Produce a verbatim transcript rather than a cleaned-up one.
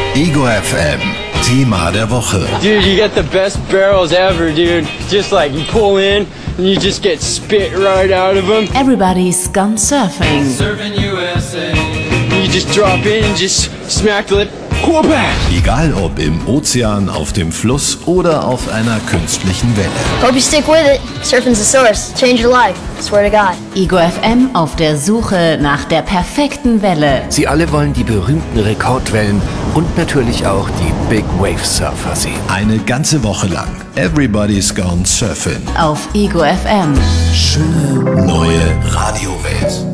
Ego F M, Thema der Woche. Dude, you get the best barrels ever, dude. Just like you pull in and you just get spit right out of them. Everybody's gone surfing. Surfing U S A. You just drop in and just smack the lip. Cool back. Egal ob im Ozean, auf dem Fluss oder auf einer künstlichen Welle. Hope you stick with it. Surfing's the source. Change your life. Swear to God. Ego F M auf der Suche nach der perfekten Welle. Sie alle wollen die berühmten Rekordwellen und natürlich auch die Big Wave Surfer sehen. Eine ganze Woche lang. Everybody's gone surfing. Auf Ego F M. Schöne neue Radiowelt.